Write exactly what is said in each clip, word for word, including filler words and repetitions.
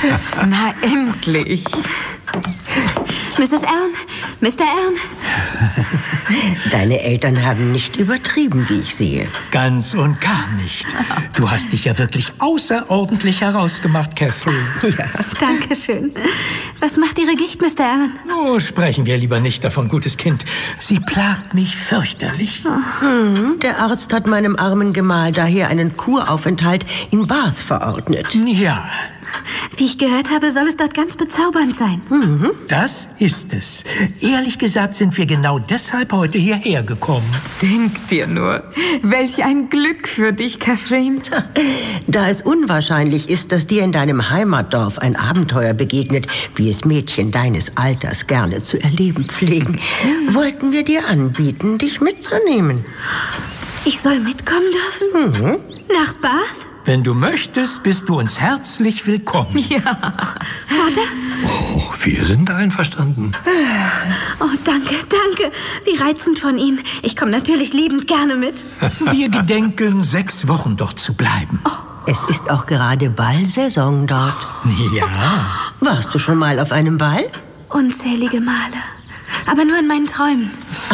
Na, endlich. Misses Allen, Mister Allen. Deine Eltern haben nicht übertrieben, wie ich sehe. Ganz und gar nicht. Du hast dich ja wirklich außerordentlich herausgemacht, Catherine. Ja. Dankeschön. Was macht Ihre Gicht, Mister Allen? Oh, sprechen wir lieber nicht davon, gutes Kind. Sie plagt mich fürchterlich. Oh. Hm, der Arzt hat meinem armen Gemahl daher einen Kuraufenthalt in Bath verordnet. Ja. Wie ich gehört habe, soll es dort ganz bezaubernd sein. Mhm. Das ist es. Ehrlich gesagt sind wir genau deshalb heute hierher gekommen. Denk dir nur, welch ein Glück für dich, Catherine. Da es unwahrscheinlich ist, dass dir in deinem Heimatdorf ein Abenteuer begegnet, wie es Mädchen deines Alters gerne zu erleben pflegen, wollten wir dir anbieten, dich mitzunehmen. Ich soll mitkommen dürfen? Mhm. Nach Bath? Wenn du möchtest, bist du uns herzlich willkommen. Ja. Vater? Oh, wir sind einverstanden. Oh, danke, danke. Wie reizend von Ihnen. Ich komme natürlich liebend gerne mit. Wir gedenken, sechs Wochen dort zu bleiben. Oh. Es ist auch gerade Ballsaison dort. Ja. Warst du schon mal auf einem Ball? Unzählige Male. Aber nur in meinen Träumen.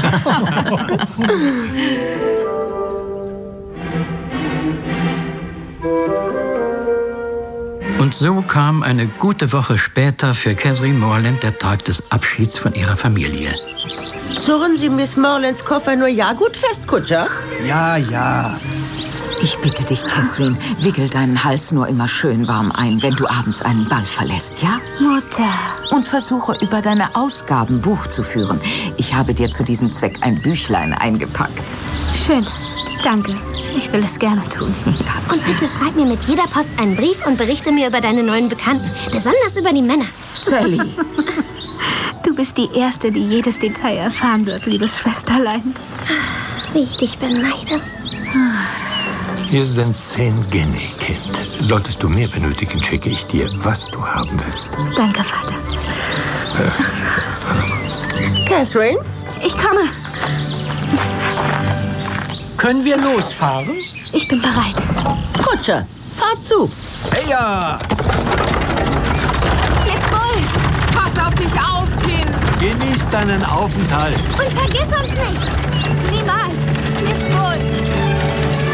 Und so kam eine gute Woche später für Catherine Morland der Tag des Abschieds von ihrer Familie. Zurren Sie Miss Morlands Koffer nur ja gut fest, Kutscher? Ja, ja. Ich bitte dich, Catherine, wickel deinen Hals nur immer schön warm ein, wenn du abends einen Ball verlässt, ja? Mutter. Und versuche, über deine Ausgaben Buch zu führen. Ich habe dir zu diesem Zweck ein Büchlein eingepackt. Schön. Danke. Ich will es gerne tun. Und bitte schreib mir mit jeder Post einen Brief und berichte mir über deine neuen Bekannten. Besonders über die Männer. Sally. Du bist die Erste, die jedes Detail erfahren wird, liebes Schwesterlein. Wie ich dich beneide. Hier sind zehn Guinea, Kind. Solltest du mehr benötigen, schicke ich dir, was du haben willst. Danke, Vater. Catherine? Ich komme. Können wir losfahren? Ich bin bereit. Kutscher, fahr zu. Hey ja! Jetzt wohl. Pass auf dich auf, Kind. Genieß deinen Aufenthalt. Und vergiss uns nicht. Niemals.